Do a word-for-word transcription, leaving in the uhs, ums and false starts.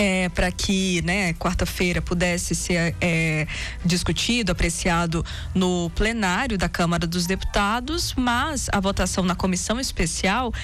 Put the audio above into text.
é, para que, né, quarta-feira pudesse ser é, discutido, apreciado no plenário da Câmara dos Deputados, mas a votação na comissão especial